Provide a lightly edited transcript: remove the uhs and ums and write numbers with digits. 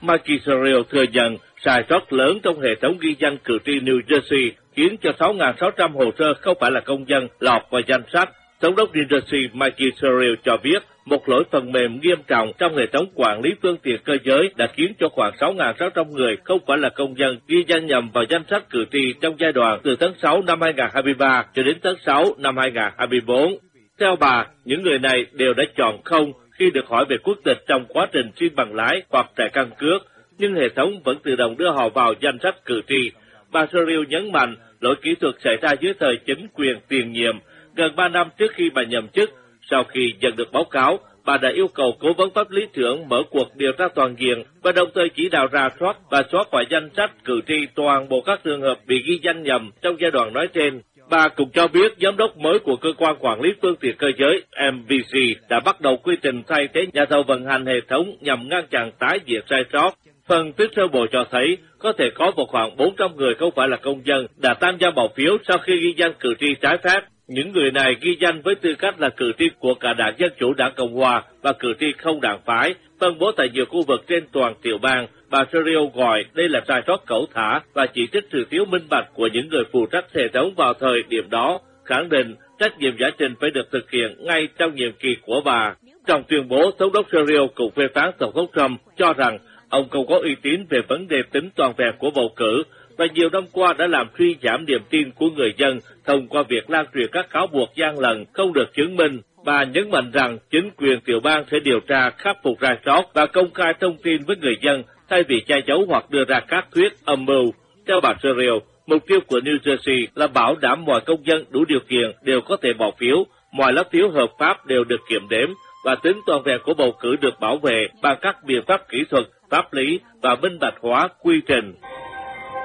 Mikey Sherrill thừa nhận sai sót lớn trong hệ thống ghi danh cử tri New Jersey khiến cho 6.600 hồ sơ không phải là công dân lọt vào danh sách. Thống đốc New Jersey Mikey Sherrill cho biết một lỗi phần mềm nghiêm trọng trong hệ thống quản lý phương tiện cơ giới đã khiến cho khoảng 6.600 người không phải là công dân ghi danh nhầm vào danh sách cử tri trong giai đoạn từ tháng 6 năm 2023 cho đến tháng 6 năm 2024. Theo bà, những người này đều đã chọn không khi được hỏi về quốc tịch trong quá trình xin bằng lái hoặc thẻ căn cước, nhưng hệ thống vẫn tự động đưa họ vào danh sách cử tri. Bà Sherrill nhấn mạnh lỗi kỹ thuật xảy ra dưới thời chính quyền tiền nhiệm, gần 3 năm trước khi bà nhậm chức. Sau khi nhận được báo cáo, bà đã yêu cầu cố vấn pháp lý trưởng mở cuộc điều tra toàn diện và đồng thời chỉ đạo rà soát và xóa khỏi danh sách cử tri toàn bộ các trường hợp bị ghi danh nhầm trong giai đoạn nói trên. Bà cũng cho biết giám đốc mới của cơ quan quản lý phương tiện cơ giới MVC đã bắt đầu quy trình thay thế nhà thầu vận hành hệ thống nhằm ngăn chặn tái diễn sai sót. Phân tích sơ bộ cho thấy có thể có một khoảng 400 người không phải là công dân đã tham gia bỏ phiếu sau khi ghi danh cử tri trái phép. Những người này ghi danh với tư cách là cử tri của cả đảng Dân Chủ, đảng Cộng Hòa và cử tri không đảng phái, phân bố tại nhiều khu vực trên toàn tiểu bang. Bà Sherrill gọi đây là sai sót cẩu thả và chỉ trích sự thiếu minh bạch của những người phụ trách hệ thống vào thời điểm đó, khẳng định trách nhiệm giải trình phải được thực hiện ngay trong nhiệm kỳ của bà. Trong tuyên bố, Thống đốc Sherrill cũng phê phán Tổng thống Trump cho rằng ông không có uy tín về vấn đề tính toàn vẹn của bầu cử và nhiều năm qua đã làm suy giảm niềm tin của người dân thông qua việc lan truyền các cáo buộc gian lận không được chứng minh. Bà nhấn mạnh rằng chính quyền tiểu bang sẽ điều tra, khắc phục sai sót và công khai thông tin với người dân thay vì che giấu hoặc đưa ra các thuyết âm mưu. Theo bà Sherrill, mục tiêu của New Jersey là bảo đảm mọi công dân đủ điều kiện đều có thể bỏ phiếu, mọi lá phiếu hợp pháp đều được kiểm đếm và tính toàn vẹn của bầu cử được bảo vệ bằng các biện pháp kỹ thuật, pháp lý và minh bạch hóa quy trình.